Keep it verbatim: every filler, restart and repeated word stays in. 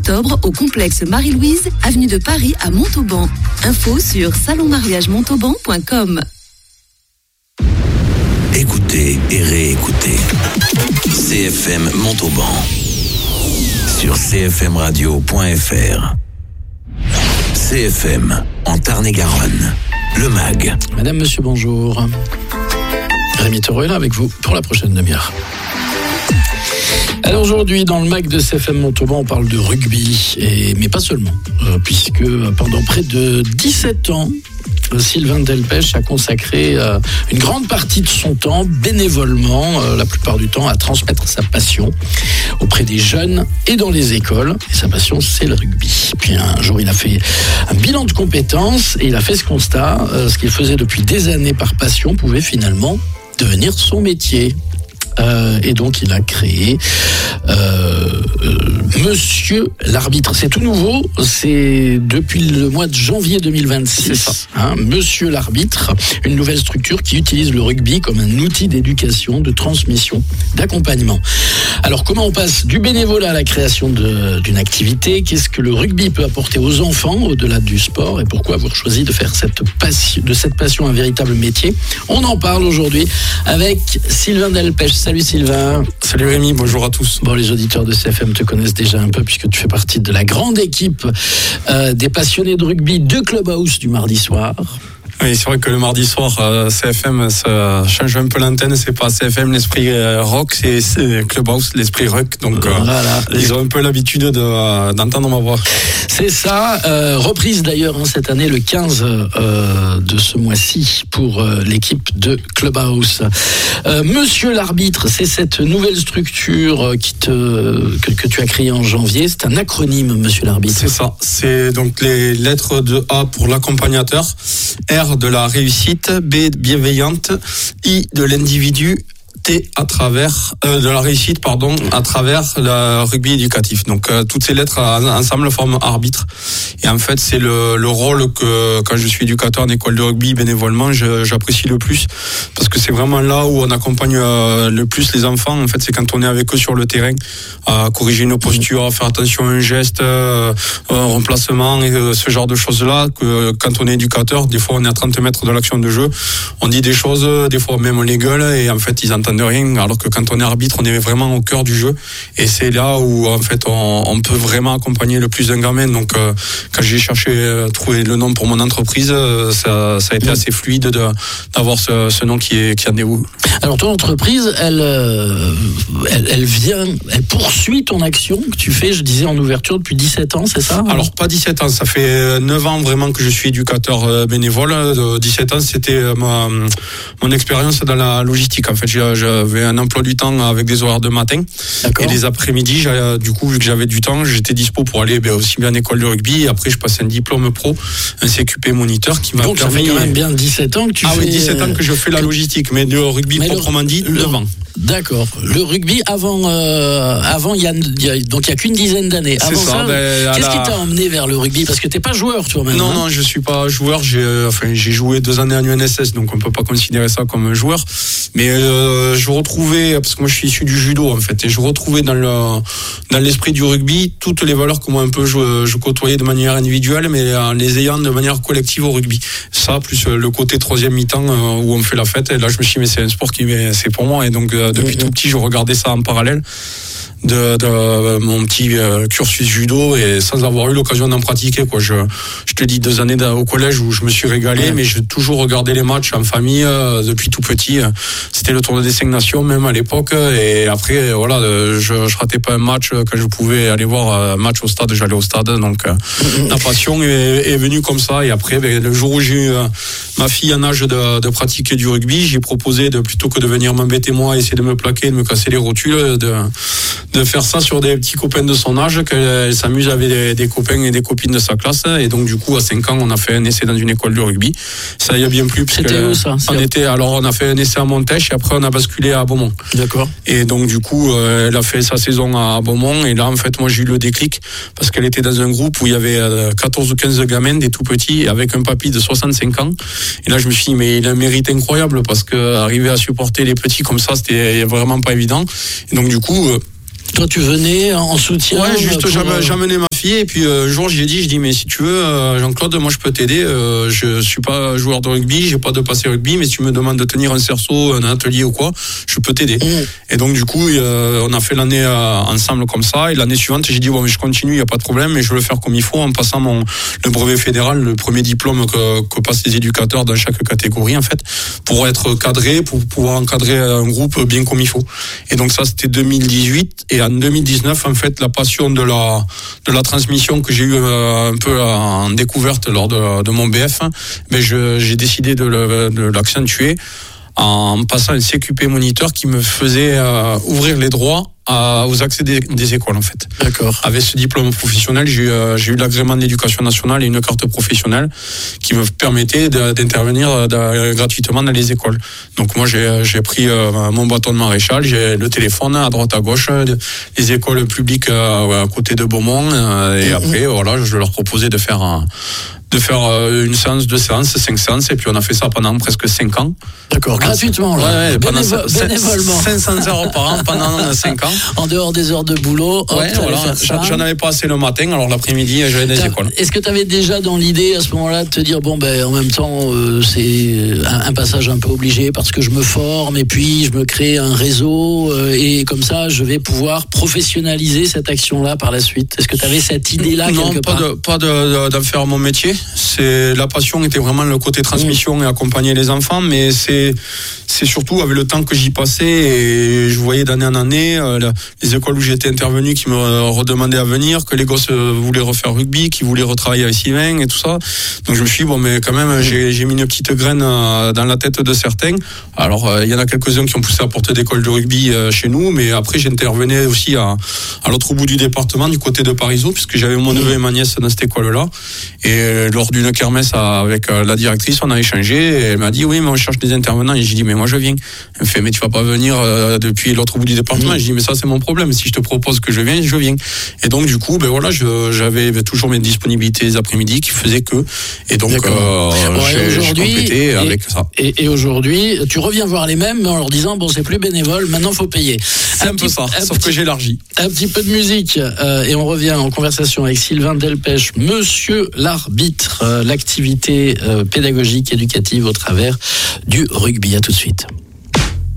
octobre au complexe Marie-Louise, avenue de Paris à Montauban. Info sur salon mariage montauban point com. Écoutez et réécoutez C F M Montauban sur c f m radio point f r. C F M en Tarn-et-Garonne, le M A G. Madame, monsieur, bonjour. Rémi Taureau est là avec vous pour la prochaine demi-heure. Alors aujourd'hui, dans le M A G de C F M Montauban, on parle de rugby, et, mais pas seulement, euh, puisque pendant près de dix-sept ans, Sylvain Delpech a consacré euh, une grande partie de son temps, bénévolement, euh, la plupart du temps, à transmettre sa passion auprès des jeunes et dans les écoles. Et sa passion, c'est le rugby. Puis un jour, il a fait un bilan de compétences et il a fait ce constat, euh, ce qu'il faisait depuis des années par passion pouvait finalement devenir son métier. Euh, et donc il a créé euh, euh, Monsieur l'arbitre. C'est tout nouveau, c'est depuis le mois de janvier deux mille vingt-six. Hein, Monsieur l'arbitre, une nouvelle structure qui utilise le rugby comme un outil d'éducation, de transmission, d'accompagnement. Alors comment on passe du bénévolat à la création de, d'une activité? Qu'est-ce que le rugby peut apporter aux enfants au-delà du sport? Et pourquoi avoir choisi de faire cette passion, de cette passion un véritable métier? On en parle aujourd'hui avec Sylvain Delpech. Salut Sylvain. Salut Rémi, bonjour à tous. Bon, les auditeurs de C F M te connaissent déjà un peu puisque tu fais partie de la grande équipe euh, des passionnés de rugby de Clubhouse du mardi soir. Oui, c'est vrai que le mardi soir, euh, C F M ça change un peu l'antenne. C'est pas C F M l'esprit euh, rock, c'est, c'est Clubhouse l'esprit rock. Donc euh, voilà. Ils ont un peu l'habitude de, euh, d'entendre ma voix. C'est ça. Euh, reprise d'ailleurs hein, cette année, le quinze euh, de ce mois-ci pour euh, l'équipe de Clubhouse. Euh, Monsieur l'arbitre, c'est cette nouvelle structure qui te, que, que tu as créée en janvier. C'est un acronyme, Monsieur l'arbitre. C'est ça. C'est donc les lettres de A pour l'accompagnateur, R de la réussite, B bienveillante, I de l'individu, T à travers euh, de la réussite pardon à travers le rugby éducatif. Donc euh, toutes ces lettres ensemble forment arbitre. Et en fait c'est le, le rôle que quand je suis éducateur en école de rugby bénévolement je, j'apprécie le plus parce que c'est vraiment là où on accompagne euh, le plus les enfants. En fait c'est quand on est avec eux sur le terrain à corriger une posture, à faire attention à un geste, euh, un remplacement et euh, ce genre de choses là que quand on est éducateur des fois on est à trente mètres de l'action de jeu, on dit des choses, des fois même on les gueule et en fait ils entendent de rien, alors que quand on est arbitre, on est vraiment au cœur du jeu et c'est là où en fait on, on peut vraiment accompagner le plus d'un gamin. Donc euh, quand j'ai cherché euh, trouver le nom pour mon entreprise, euh, ça, ça a été mmh. assez fluide de, d'avoir ce, ce nom qui est qui en est où. Alors ton entreprise, elle, euh, elle, elle vient, elle poursuit ton action que tu fais, je disais en ouverture depuis dix-sept ans, c'est ça? Alors pas dix-sept ans, ça fait neuf ans vraiment que je suis éducateur bénévole. dix-sept ans, c'était ma mon expérience dans la logistique. En fait, j'ai, j'avais un emploi du temps avec des horaires de matin. D'accord. Et les après-midi, du coup, vu que j'avais du temps, j'étais dispo pour aller ben, aussi bien en école de rugby. Et après, je passais un diplôme pro, un C Q P moniteur qui m'a Donc, permis... Donc ça fait quand même bien dix-sept ans que tu ah fais... Ah oui, dix-sept ans que je fais la logistique, mais le rugby mais proprement le, dit, le, neuf ans. D'accord. Le rugby avant, euh, avant il y a, il y a donc il y a qu'une dizaine d'années. C'est avant ça. ça ben, qu'est-ce la... qui t'a emmené vers le rugby? Parce que t'es pas joueur toi-même. Non, hein non, je suis pas joueur. J'ai, enfin, j'ai joué deux années en U N S S, donc on peut pas considérer ça comme un joueur. Mais euh, je retrouvais, parce que moi je suis issu du judo en fait, et je retrouvais dans le dans l'esprit du rugby toutes les valeurs que moi un peu je, je côtoyais de manière individuelle, mais en les ayant de manière collective au rugby. Ça plus le côté troisième mi-temps euh, où on fait la fête. Et là je me suis dit mais c'est un sport qui c'est pour moi. Et donc euh, depuis mmh. tout petit je regardais ça en parallèle de, de mon petit euh, cursus judo et sans avoir eu l'occasion d'en pratiquer quoi. Je, je te dis deux années au collège où je me suis régalé, ouais. mais j'ai toujours regardé les matchs en famille euh, depuis tout petit. C'était le tournoi des cinq nations même à l'époque et après voilà, je, je ratais pas un match quand je pouvais aller voir un match au stade, j'allais au stade. Donc euh, la passion est, est venue comme ça et après ben, le jour où j'ai eu euh, ma fille en âge de, de pratiquer du rugby, j'ai proposé de plutôt que de venir m'embêter moi, essayer de me plaquer, de me casser les rotules, de de faire ça sur des petits copains de son âge, qu'elle s'amuse avec des, des copains et des copines de sa classe. Et donc, du coup, à cinq ans, on a fait un essai dans une école de rugby. Ça y a bien plu. C'était où, ça? On était, alors, on a fait un essai à Montèche et après, on a basculé à Beaumont. D'accord. Et donc, du coup, euh, elle a fait sa saison à Beaumont. Et là, en fait, moi, j'ai eu le déclic parce qu'elle était dans un groupe où il y avait quatorze ou quinze gamins, des tout petits, avec un papy de soixante-cinq ans. Et là, je me suis dit, mais il a un mérite incroyable parce que arriver à supporter les petits comme ça, c'était vraiment pas évident. Et donc, du coup, euh, toi, tu venais en soutien? Ouais, juste, pour... j'amenais ma photographié et puis euh, un jour j'ai dit, je dis mais si tu veux euh, Jean-Claude, moi je peux t'aider. Euh, je suis pas joueur de rugby, j'ai pas de passé rugby, mais si tu me demandes de tenir un cerceau, un atelier ou quoi, je peux t'aider. Mmh. Et donc du coup, euh, on a fait l'année euh, ensemble comme ça. Et l'année suivante, j'ai dit bon, mais je continue, il y a pas de problème, mais je veux le faire comme il faut en passant mon le brevet fédéral, le premier diplôme que, que passent les éducateurs dans chaque catégorie en fait, pour être cadré, pour pouvoir encadrer un groupe bien comme il faut. Et donc ça, c'était deux mille dix-huit. Et en deux mille dix-neuf, en fait, la passion de la de la transmission que j'ai eu euh, un peu en découverte lors de, de mon B F, mais je, j'ai décidé de, le, de l'accentuer en passant un C Q P moniteur qui me faisait euh, ouvrir les droits à, aux accès des, des écoles en fait. D'accord. Avec ce diplôme professionnel, j'ai eu, euh, j'ai eu l'agrément de l'éducation nationale et une carte professionnelle qui me permettait de, d'intervenir de, gratuitement dans les écoles. Donc moi j'ai, j'ai pris euh, mon bâton de maréchal, j'ai le téléphone à droite à gauche, les écoles publiques euh, à côté de Beaumont euh, et mmh. après voilà, je leur proposais de faire un de faire une séance, deux séances, cinq séances, et puis on a fait ça pendant presque cinq ans. D'accord, gratuitement, là. Ouais, ouais, pendant Bénévo- cinq, bénévolement. cinq cents heures par an pendant cinq ans. En dehors des heures de boulot, hop, ouais, voilà. J'en, j'en avais pas assez le matin, alors l'après-midi, j'allais dans les écoles. Est-ce que tu avais déjà dans l'idée à ce moment-là de te dire, bon, ben, en même temps, euh, c'est un, un passage un peu obligé parce que je me forme et puis je me crée un réseau euh, et comme ça, je vais pouvoir professionnaliser cette action-là par la suite. Est-ce que tu avais cette idée-là non, quelque pas part? de, pas de, de, d'en faire mon métier. C'est, la passion était vraiment le côté transmission mmh. et accompagner les enfants, mais c'est, c'est surtout avec le temps que j'y passais et je voyais d'année en année euh, les écoles où j'étais intervenu qui me redemandaient à venir, que les gosses euh, voulaient refaire rugby, qui voulaient retravailler avec Sylvain et tout ça. Donc je me suis dit, bon, mais quand même, j'ai, j'ai mis une petite graine euh, dans la tête de certains. Alors, il euh, y en a quelques-uns qui ont poussé à porter d'école de rugby euh, chez nous, mais après, j'intervenais aussi à, à l'autre bout du département, du côté de Parisot, puisque j'avais mon neveu et ma nièce dans cette école-là. Et euh, lors d'une kermesse avec euh, la directrice, on a échangé, et elle m'a dit, oui, mais on cherche des intervenants. Et j'ai dit, mais moi, je viens. Elle me fait, mais tu vas pas venir euh, depuis l'autre bout du département. Mmh. Et j'ai dit, mais ça, c'est mon problème. Si je te propose que je viens, je viens. Et donc, du coup, ben voilà, je, j'avais toujours mes disponibilités les après-midi qui faisaient que. Et donc, euh, bon, j'ai, j'ai complété et, avec ça. Et, et aujourd'hui, tu reviens voir les mêmes, mais en leur disant, bon, c'est plus bénévole, maintenant, faut payer. C'est un, un peu petit, ça, un sauf petit, que j'élargis. Un petit peu de musique, euh, et on revient en conversation avec Sylvain Delpech, Monsieur l'arbitre, euh, l'activité euh, pédagogique, éducative au travers du rugby. À tout de suite.